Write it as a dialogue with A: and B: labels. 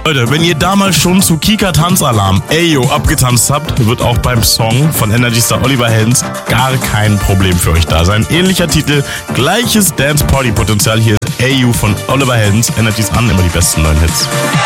A: Leute, wenn ihr damals schon zu Kika Tanzalarm Ayo abgetanzt habt, wird auch beim Song von Energy Star Oliver Heldens gar kein Problem für euch da sein. Ähnlicher Titel, gleiches Dance-Party-Potenzial. Hier ist Ayo von Oliver Heldens. Energy's an, immer die besten neuen Hits.